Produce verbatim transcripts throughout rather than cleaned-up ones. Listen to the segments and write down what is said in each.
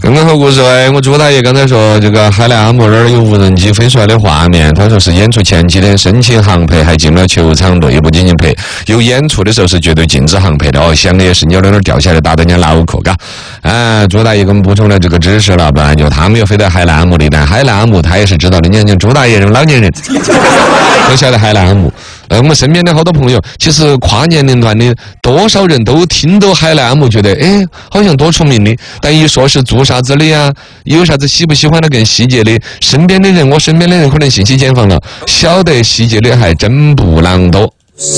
刚刚好故事哎，我朱大爷刚才说这个海南阿姆那儿有无人机飞出来的画面，他说是演出前几天申请航拍，还进了球场内部进行拍。有演出的时候是绝对禁止航拍的哦，想的也是鸟在那儿掉下来打到人家脑壳，嘎。啊，朱大爷给我们补充了这个知识了，不然就他没有飞到海南阿姆的，但海南阿姆他也是知道的。你看，朱大爷这种老年人都晓得海南阿姆。呃，我们身边的好多朋友，其实跨年龄段的多少人都听到海南阿姆，觉得哎，好像多出名的。但一说是做啥子的呀，有啥子喜不喜欢的更细节的，身边的人，我身边的人可能信息茧房了，晓得细节的还真不啷多。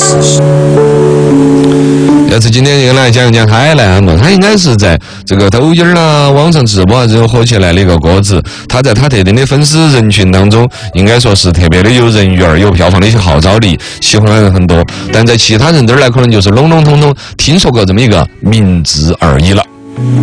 要是今天又来讲一讲海南阿姆，他应该是在这个抖音啊、网上直播啊这种火起来的一个歌子，他在他特定的粉丝人群当中，应该说是特别的有人缘、有票房的一些号召力，喜欢的人很多。但在其他人这儿来，可能就是笼笼统统听说过这么一个名字而已了。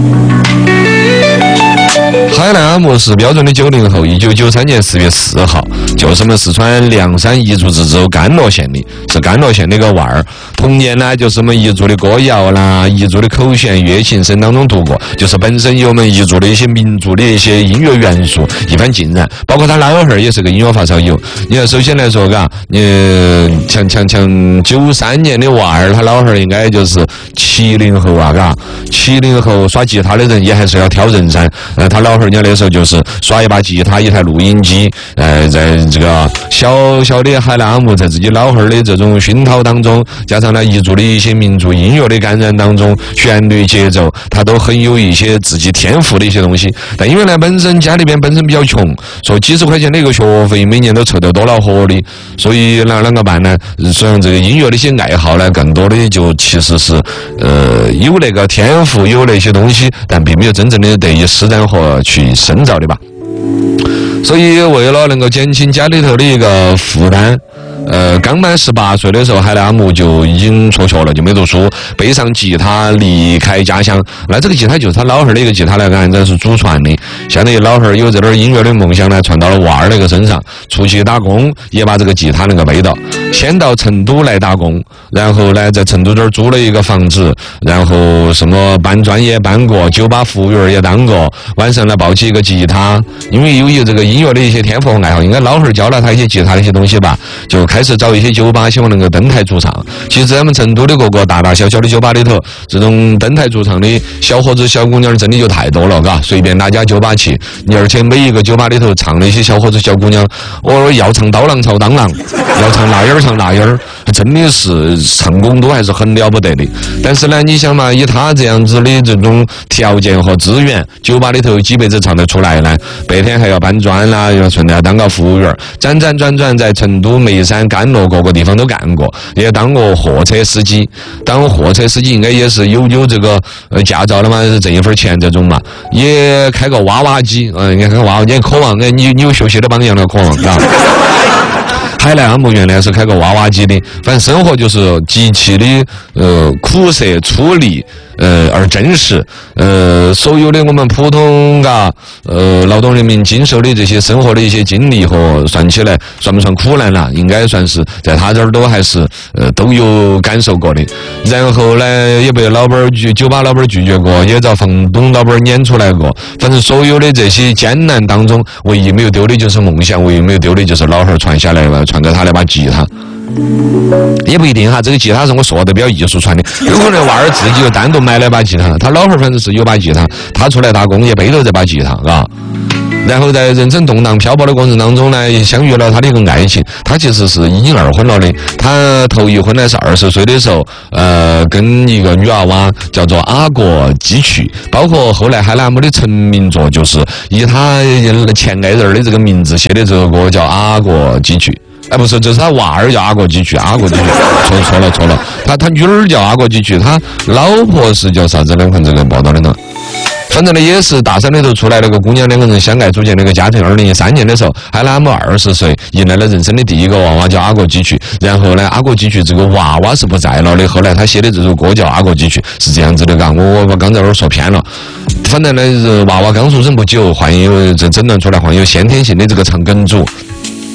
海南阿姆是标准的九零后，一九九三年四月四号，就是我们四川凉山彝族自治州甘乐县的，是甘乐县的一个娃儿。童年呢，就是我们彝族的歌谣啦、彝族的口弦乐琴声当中度过，就是本身有我们彝族的一些民族的一些音乐元素一番浸染，包括他老汉儿也是个音乐发烧友。你看，首先来说，嘎，你像像像九三年的娃儿，他老汉儿应该就是七零后啊，嘎，七零后耍吉他的人也还是要挑人噻。呃，他老汉儿人家那时候就是耍一把吉他，一台录音机，呃，在这个小小的海南阿姆，在自己老汉儿的这种熏陶当中，加上呢彝族的一些民族音乐的感染当中，旋律节奏，他都很有一些自己天赋的一些东西。但因为呢，本身家里边本身比较穷，说几十块钱的一个学费，每年都凑得多恼火的，所以那啷个办呢？实际上这个音乐的一些爱好呢，更多的就其实是呃有那个天赋，有那些东西，但并没有真正的得以施展和去深造的吧。所以为了能够减轻家里头的一个负担，呃，刚满十八岁的时候，海南阿姆就已经辍学了，就没读书，背上吉他离开家乡。那这个吉他就是他老汉儿的一个吉他来，按照是祖传的，相当于老汉儿有这点音乐的梦想呢，传到了娃儿那个身上。出去打工也把这个吉他能够背到，先到成都来打工，然后呢在成都这儿租了一个房子，然后什么搬砖也搬过，酒吧服务员也当过，晚上呢抱起一个吉他，因为由于这个音乐的一些天赋和爱好，应该老汉儿教了他一些吉他的一些东西吧，就开始找一些酒吧，希望能够登台驻唱。其实在我们成都的各个大大小小的酒吧里头，这种登台驻唱的小伙子小姑娘真的就太多了，嘎，随便哪家酒吧去，你而且每一个酒吧里头唱那些小伙子小姑娘，我要唱刀郎唱当郎，要唱那样唱那样，真的是成功度还是很了不得的。但是呢，你想嘛，以他这样子的这种条件和资源，酒吧里头几辈子唱得出来呢？白天还要搬砖啦，要顺带当个服务员，辗转转转在成都、眉山、甘乐各个地方都干过，也当过货车司机。当货车司机应该也是有有这个呃驾照了嘛，挣一份钱这种嘛。也开个挖挖机，嗯、呃，你看挖挖机渴望，哎，你你有学习的榜样了，渴望啊。海南阿姆原来是开个挖挖机的，反正生活就是极其的呃苦涩粗粝，呃而真实，呃所有的我们普通嘎呃劳动人民经受的这些生活的一些经历和算起来算不算苦难啦？应该算是在他这儿都还是呃都有感受过的。然后呢，也被老板拒酒吧老板拒绝过，也遭房东老板撵出来过。反正所有的这些艰难当中，唯一没有丢的就是梦想，唯一没有丢的就是老汉儿传下来了。传给他那把吉他，也不一定哈。这个吉他是我说的比较艺术传的，有可能娃儿自己就单独买了把吉他，他老汉儿反正是有把吉他，他出来打工也背着这把吉他，啊。然后在人生动荡漂泊的过程当中呢，相遇了他的一个爱情。他其实是已经二婚了的，他头一婚呢是二十岁的时候，呃，跟一个女娃娃叫做阿果基曲，包括后来海南阿姆的成名作就是以他前爱人的这个名字写的这个歌叫阿果基曲。哎，不是，这是他娃儿叫阿果基曲，阿果基曲，错错了错了，他他女儿叫阿果基曲，他老婆是叫啥子呢？看这个报道里头。反正呢，也是大山里头出来了个姑娘，两个人相爱组建了个家庭。二零一三年的时候，海南阿姆二十岁，迎来了人生的第一个娃娃，叫阿果基曲。然后呢，阿果基曲这个娃娃是不在了的。后来他写的这首歌叫《阿果基曲》，是这样子的，嘎，我我刚才那儿说偏了。反正呢，娃娃刚出生不久，患有这诊断出来患有先天性的这个肠梗阻。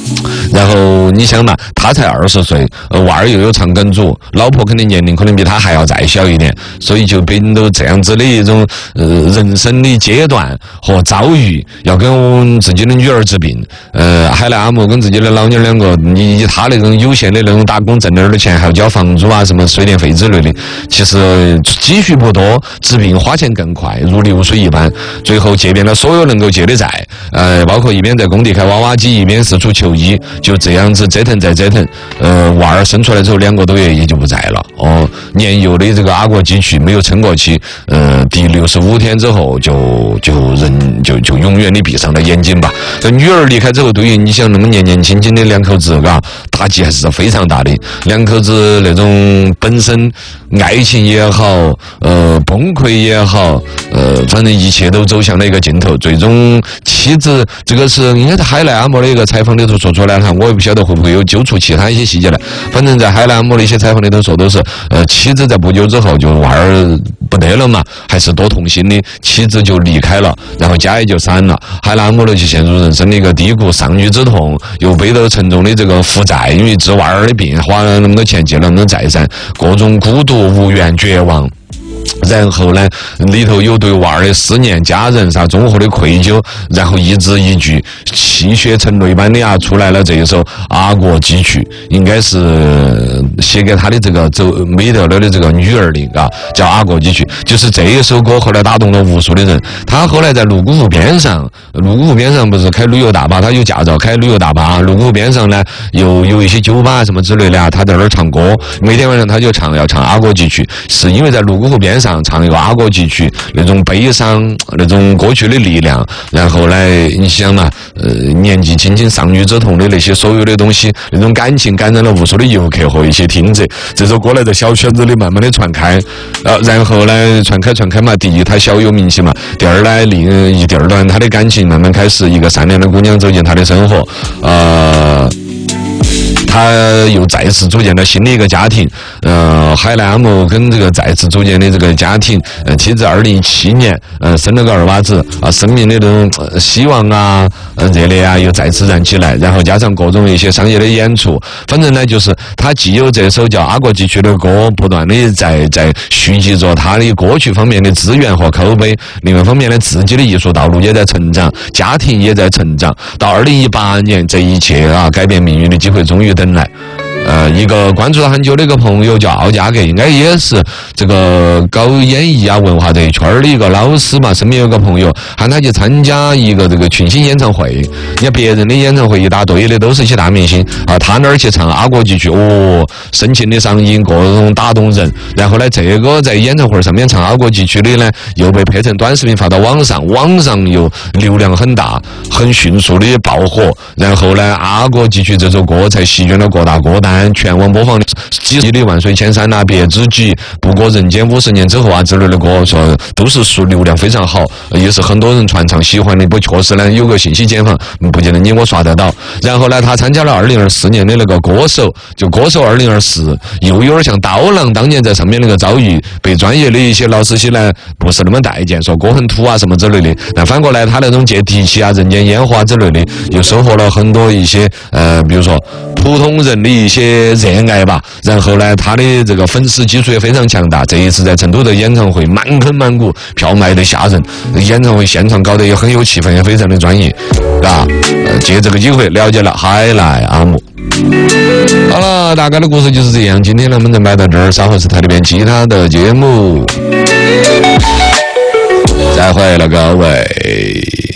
然后你想嘛，他才二十岁，呃，娃儿又有肠梗阻，老婆肯定年龄可能比他还要再小一点，所以就变到这样子的一种呃人生的阶段和遭遇，要跟自己的女儿治病。呃，海莱阿姆跟自己的老妞两个，你以他那种有限的那种打工挣点儿的钱，还要交房租啊、什么水电费之类的，其实积蓄不多，治病花钱更快，如流水一般。最后借遍了所有能够借的债，呃，包括一边在工地开挖挖机，一边四处求医，就这样子折腾再折腾。呃，娃儿生出来之后两个多月也就不在了。哦，年幼的这个阿国继续没有撑过去，呃，第六十五天之后就就人就就永远的闭上了眼睛吧。这女儿离开之后，对于你想那么年年轻轻的两口子，嘎，打击还是非常大的。两口子那种本身爱情也好，呃，崩溃也好，呃，反正一切都走向了一个尽头。最终妻子这个是应该在海莱阿莫的一个采访里头说出来了，我也不晓得会不会有揪出其他一些细节来。反正在海莱阿莫的一些采访里头说都是，呃，妻子在不久之后就娃儿不得了嘛，还是多痛心的，妻子就离开了，然后家也就散了。海莱阿莫呢就陷入人生的一个低谷，丧女之痛，又背着沉重的这个负债，因为治娃儿的病花了那么多钱，借了那么多债噻，各种孤独、无缘、绝望。然后呢，里头有对娃儿的思念、家人啥综合的愧疚，然后一字一句泣血成泪般的啊出来了这一首《阿国寄去》，应该是写给他的这个走没得了的这个女儿的啊，叫《阿国寄去》。就是这一首歌后来打动了无数的人。他后来在泸沽湖边上，泸沽湖边上不是开旅游大巴，他有驾照开旅游大巴。泸沽湖边上呢，有有一些酒吧什么之类的啊，他在那儿唱歌，每天晚上他就唱要唱《阿国寄去》，是因为在泸沽湖边上唱一个阿国寄去，那种悲伤，那种歌曲的力量，然后呢，你想嘛，呃，年纪轻轻丧女之痛的那些所有的东西，那种感情感染了无数的游客和一些听者。这首歌呢，在小圈子里慢慢的传开，呃，然后呢，传开传开嘛，第一他小有名气嘛，第二呢，另一第二段他的感情慢慢开始，一个善良的姑娘走进他的生活，呃。他又再次组建了新的一个家庭，呃，海莱阿姆跟这个再次组建的这个家庭，呃，妻子二零一七年，呃，生了个二娃子，啊，生命的这种、呃、希望啊，呃，热烈啊，又再次燃起来，然后加上各种一些商业的演出，反正呢，就是他既有这首叫《阿国寄去》的歌，不断的在在蓄积着他的歌曲方面的资源和口碑，另外一方面呢，自己的艺术道路也在成长，家庭也在成长，到二零一八年，这一切啊，改变命运的机会终于等来。呃，一个关注了很久的一个朋友叫奥加格，应该也是这个搞演艺啊文化这一圈的一个老师嘛。身边有个朋友喊他去参加一个这个群星演唱会，你看别人的演唱会一大堆的都是一些大明星啊，他那儿去唱阿国寄去，哦，深情的嗓音，各种打动人。然后呢，这个在演唱会上面唱阿国寄去的呢，又被拍成短视频发到网上，网上又流量很大，很迅速的爆火。然后呢，阿国寄去这首歌才席卷了各大歌单。全网播放的几十亿的万水千山啊，别知己，不过人间五十年之后啊之类的歌，说都是数流量非常好，也是很多人传唱喜欢的。不确实呢，有个信息茧房，不见得你我刷得到。然后呢，他参加了二零二四年的那个歌手，就歌手二零二四，又有点像刀郎当年在上面那个遭遇，被专业的一些老师些呢不是那么待见，说歌很土啊什么之类的。但反过来，他那种接地气啊、人间烟火之类的，又收获了很多一些呃，比如说普通人的一些热爱吧。然后呢，他的这个粉丝基础也非常强大。这一次在成都的演唱会满坑满谷，票卖得吓人，演唱会现场搞得也很有气氛，也非常的专业，啊，呃，借这个机会了解了海莱阿姆。好了，大概的故事就是这样。今天呢，我们就摆到这儿，稍后是台里边其他的节目，再会了各位。